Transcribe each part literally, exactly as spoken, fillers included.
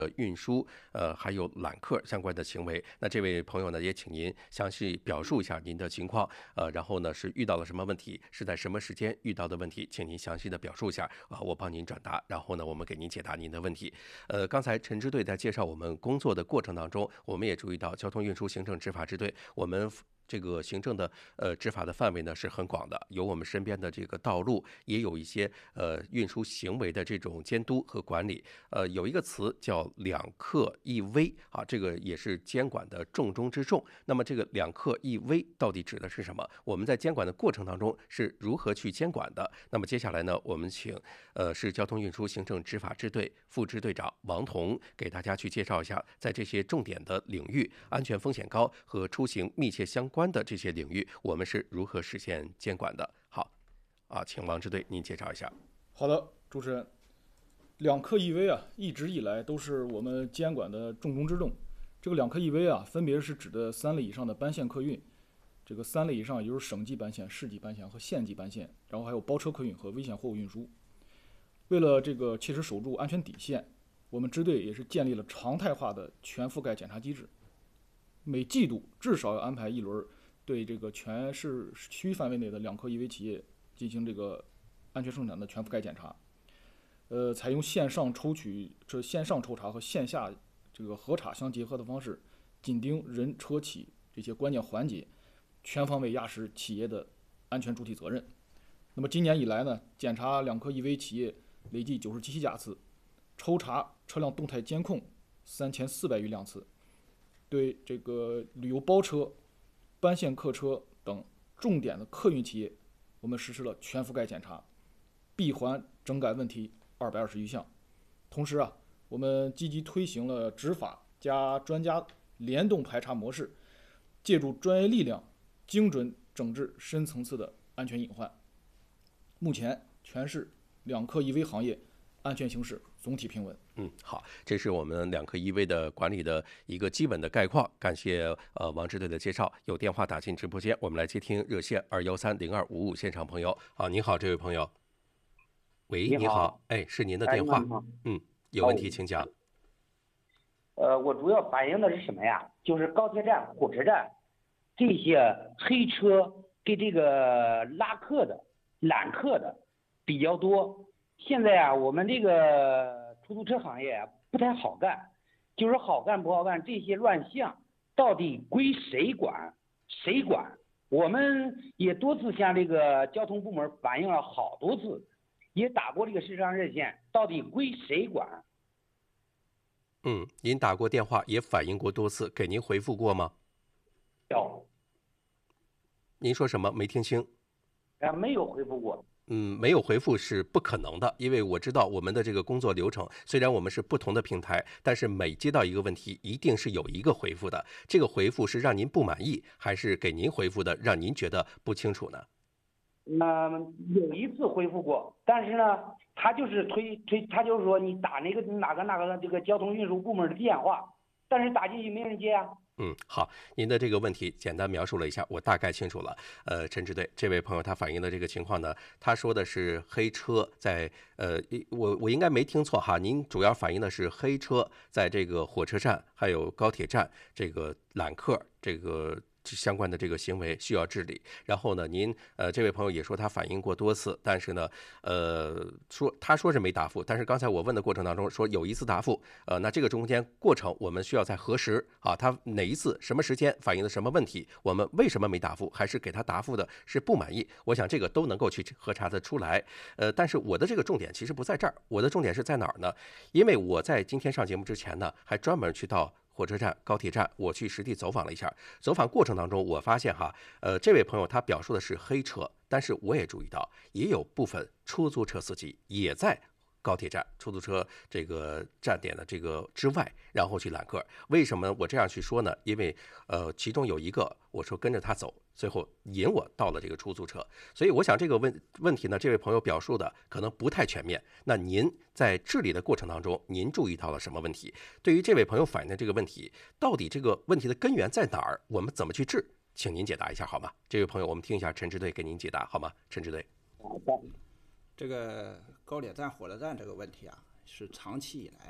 呃运输呃还有揽客相关的行为。那这位朋友呢，也请您详细表述一下您的情况，呃，然后呢是遇到了什么问题，是在什么时间遇到的问题，请您详细的表述一下啊、我帮您转达，然后呢我们给您解答您的问题。呃，刚才陈支队在介绍我们工作的过程当中，我们也注意到交通运输行政执法支队，我们这个行政的呃执法的范围呢是很广的，有我们身边的这个道路，也有一些呃运输行为的这种监督和管理。呃，有一个词叫两克一危啊，这个也是监管的重中之重。那么这个两克一危到底指的是什么？我们在监管的过程当中是如何去监管的？那么接下来呢，我们请呃是交通运输行政执法支队副支队长王彤给大家去介绍一下，在这些重点的领域，安全风险高和出行密切相关的这些领域，我们是如何实现监管的？好，啊，请王支队您介绍一下。 好的，主持人，两克一危啊，一直以来都是我们监管的重中之重。这个两克一危啊，分别是指的三类以上的班线客运，这个三类以上也就是省级班线、市级班线和县级班线，然后还有包车客运和危险货物运输。为了这个切实守住安全底线，我们支队也是建立了常态化的全覆盖检查机制，每季度至少要安排一轮对这个全市区范围内的两克一危企业进行这个安全生产的全覆盖检查。呃，采用线上抽取、这线上抽查和线下这个核查相结合的方式，紧盯人车企这些关键环节，全方位压实企业的安全主体责任。那么今年以来呢，检查两克一危企业累计九十七架次，抽查车辆动态监控三千四百余辆次，对这个旅游包车、班线客车等重点的客运企业，我们实施了全覆盖检查，闭环整改问题二百二十余项。同时啊，我们积极推行了执法加专家联动排查模式，借助专业力量，精准整治深层次的安全隐患。目前，全市两克一危行业安全形势总体平稳。 嗯，好，这是我们两克一危的管理的一个基本的概况。感谢呃王支队的介绍。有电话打进直播间，我们来接听热线二幺三零二五五现场朋友。好，你好，这位朋友。喂， 你好， 你好，哎，是您的电话。 哎、 嗯，有问题请讲。 呃，我主要反映的是什么呀？就是高铁站、火车站这些黑车给这个拉客的、揽客的比较多。现在啊，我们这个出租车行业啊不太好干，就是好干不好干，这些乱象到底归谁管？谁管？我们也多次向这个交通部门反映了好多次，也打过这个市场热线，到底归谁管？ 嗯，您打过电话，也反映过多次，给您回复过吗？ 有。 您说什么？没听清。 啊，没有回复过。 嗯，没有回复是不可能的，因为我知道我们的这个工作流程，虽然我们是不同的平台，但是每接到一个问题，一定是有一个回复的。这个回复是让您不满意，还是给您回复的让您觉得不清楚呢？ 那、呃、有一次回复过，但是呢，他就是推推，他就是说你打那个哪个哪个这个交通运输部门的电话，但是打进去没人接啊。 嗯，好，您的这个问题简单描述了一下，我大概清楚了。呃，陈支队这位朋友他反映的这个情况呢，他说的是黑车在呃，我我应该没听错哈，您主要反映的是黑车在这个火车站还有高铁站这个揽客这个相关的这个行为需要治理。然后呢，您呃这位朋友也说他反映过多次，但是呢，呃说他说是没答复，但是刚才我问的过程当中说有一次答复，呃那这个中间过程我们需要再核实啊，他哪一次什么时间反映的什么问题，我们为什么没答复，还是给他答复的是不满意，我想这个都能够去核查得出来。呃，但是我的这个重点其实不在这儿，我的重点是在哪儿呢？因为我在今天上节目之前呢，还专门去到火车站、高铁站，我去实地走访了一下。走访过程当中，我发现哈，呃，这位朋友他表述的是黑车，但是我也注意到，也有部分出租车司机也在高铁站、出租车这个站点的这个之外，然后去揽客。为什么我这样去说呢？因为呃，其中有一个我说跟着他走，最后引我到了这个出租车。所以我想这个问问题呢，这位朋友表述的可能不太全面。那您在治理的过程当中，您注意到了什么问题？对于这位朋友反映的这个问题，到底这个问题的根源在哪儿？我们怎么去治？请您解答一下好吗？这位朋友，我们听一下陈支队给您解答好吗？陈支队。 好的。 这个高铁站、火车站这个问题啊，是长期以来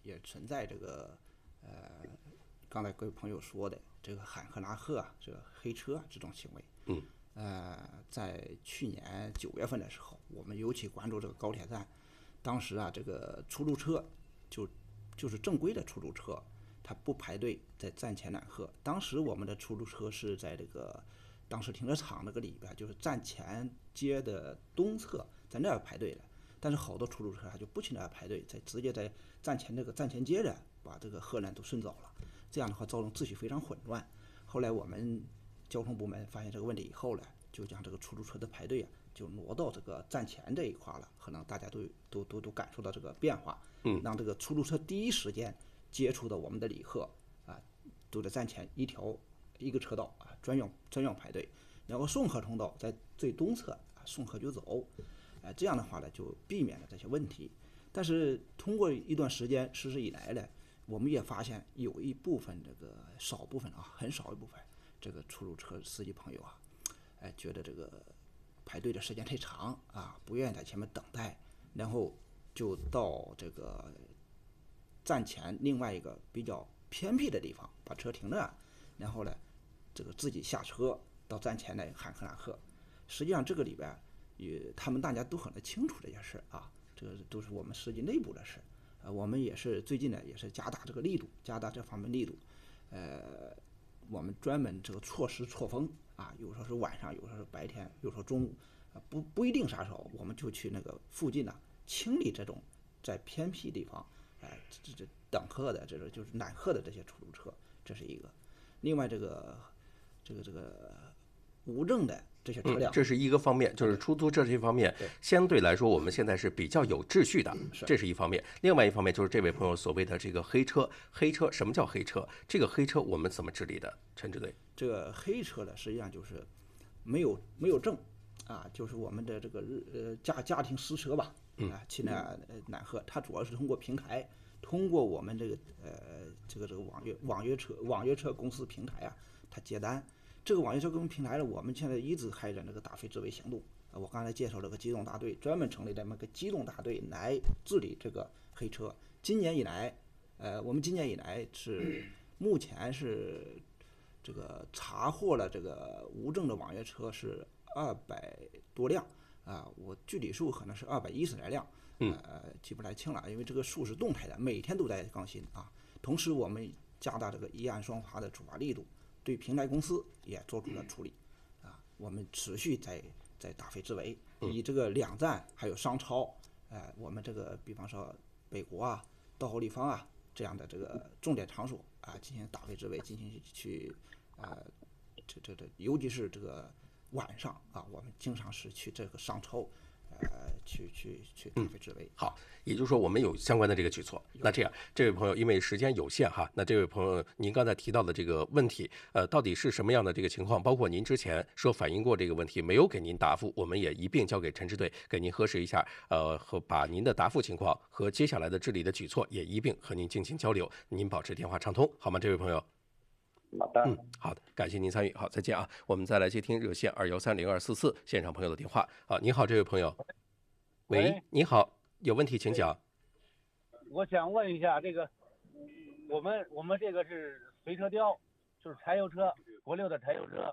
也存在这个呃，刚才各位朋友说的这个喊喝拉赫啊，这个黑车啊这种行为。 嗯。 呃，在去年九月份的时候，我们尤其关注这个高铁站，当时啊，这个出租车就就是正规的出租车，它不排队在站前揽客。当时我们的出租车是在这个当时停车场那个里边，就是站前街的东侧，在那儿排队的。但是好多出租车它就不去那儿排队，在直接在站前这个站前街的把这个客人都顺走了，这样的话造成秩序非常混乱。后来我们交通部门发现这个问题以后呢，就将这个出租车的排队啊，就挪到这个站前这一块了。可能大家都都都都感受到这个变化， 嗯， 让这个出租车第一时间接触到我们的旅客啊，都在站前一条一个车道啊，专用专用排队，然后送客通道在最东侧啊，送客就走，哎、啊，这样的话呢，就避免了这些问题。但是通过一段时间实施以来呢，我们也发现有一部分这个少部分啊，很少一部分。这个出租车司机朋友啊，哎，觉得这个排队的时间太长啊，不愿意在前面等待，然后就到这个站前另外一个比较偏僻的地方把车停那，然后呢，这个自己下车到站前来喊喝拉赫。实际上这个里边也他们大家都很清楚这件事啊，这个都是我们司机内部的事。呃，我们也是最近呢也是加大这个力度，加大这方面力度，呃。我们专门这个错时错峰啊，有时候是晚上，有时候是白天，有时候中午，啊不不一定啥时候，我们就去那个附近呢、啊、清理这种在偏僻地方，哎、呃，这这等客的这个就是揽客的这些出租车，这是一个。另外这个这个这个无证的这些车辆、 嗯，这是一个方面，就是出租车这方面相对来说我们现在是比较有秩序的，这是一方面。另外一方面就是这位朋友所谓的这个黑车，黑车什么叫黑车？这个黑车我们怎么治理的？陈支队， 这个黑车呢，实际上就是没有没有证啊，就是我们的这个呃家家庭私车吧，啊，去那揽客，它主要是通过平台，通过我们这个呃这个这个网约网约车网约车公司平台啊，它接单。这个网约车公司平台呢，我们现在一直开展这个打非治伪行动。啊，我刚才介绍这个机动大队，专门成立这么个机动大队来治理这个黑车。今年以来，呃，我们今年以来是目前是这个查获了这个无证的网约车是二百多辆啊，我具体数可能是二百一十来辆，呃，记不太清了，因为这个数是动态的，每天都在更新啊。同时，我们加大这个一案双罚的处罚力度。对平台公司也做出了处理，啊，我们持续在在打非治伪，以这个两站还有商超，呃，我们这个比方说北国啊、道后立方啊这样的这个重点场所啊，进行打非治伪，进行去呃，这这这，尤其是这个晚上啊，我们经常是去这个商超。呃，去去去打非治伪。 好，也就是说我们有相关的这个举措。那这样，这位朋友因为时间有限哈，那这位朋友您刚才提到的这个问题，呃，到底是什么样的这个情况？包括您之前说反映过这个问题，没有给您答复，我们也一并交给陈支队给您核实一下，呃，和把您的答复情况和接下来的治理的举措也一并和您进行交流。您保持电话畅通，好吗？这位朋友。 好的， 嗯，好的，感谢您参与，好，再见啊。我们再来接听热线二幺三零二四四现场朋友的电话。啊，你好，这位朋友。喂， 喂你好，有问题请讲。 我想问一下，这个我们我们这个是随车雕，就是柴油车，国六的柴油车。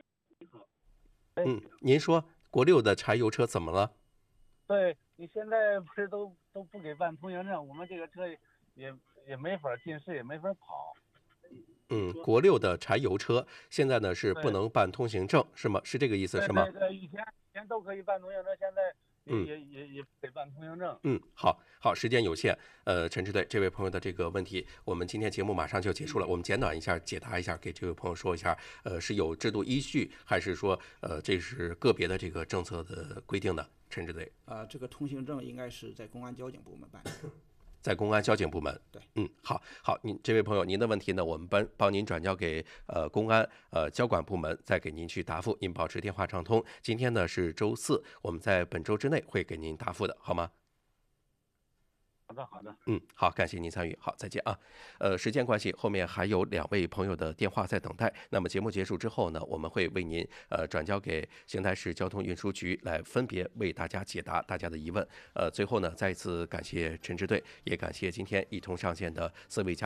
嗯，您说国六的柴油车怎么了？ 对，你现在不是都都不给办通行证，我们这个车也也没法进市，也没法跑。 嗯，国六的柴油车现在呢是不能办通行证，是吗？是这个意思是吗？ 对对对，以前以前都可以办通行证，现在也、 嗯、 也也也不给办通行证。 嗯，好，好，时间有限，呃，陈支队这位朋友的这个问题，我们今天节目马上就结束了，我们简短一下解答一下，给这位朋友说一下，呃，是有制度依据，还是说呃这是个别的这个政策的规定呢？陈支队， 啊、呃，这个通行证应该是在公安交警部门办的。 在公安交警部门， 对， 嗯，好，好，您这位朋友，您的问题呢，我们帮帮您转交给呃公安呃交管部门，再给您去答复。您保持电话畅通。今天呢是周四，我们在本周之内会给您答复的，好吗？ 好的，好的。 嗯，好，感谢您参与，好，再见啊。呃，时间关系，后面还有两位朋友的电话在等待。那么节目结束之后呢，我们会为您呃转交给邢台市交通运输局来分别为大家解答大家的疑问。呃，最后呢，再次感谢陈支队，也感谢今天一同上线的四位嘉宾。